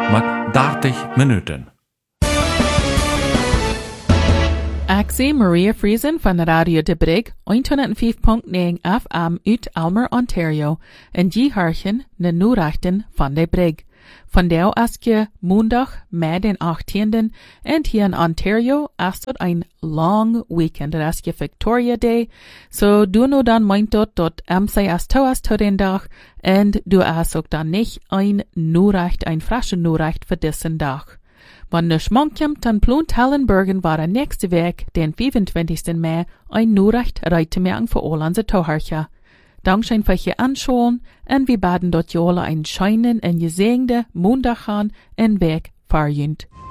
met 30 minuten. Ik zie Maria Friesen van Radio De Brig, 105.9 FM uit Almer, Ontario, en die harchen de Noerachten van De Brig. Vandaag is je maandag met den 18e en hier in Ontario is het een long weekend. Dat is je Victoria Day. So du nu dan meint dat MCS is den dag en du is ook dan niet een Noeracht, een frische Noeracht voor diesen dag. Wanneer schmankem dan plant Hellenbergen waren nächste week, den 25. Mai, ein Noeracht reite merken voor Ålandse Tauharcha. Dankzij voor je anschauen en we baden dort jola ein scheinen en gesegende Montag gaan en weg farjünt.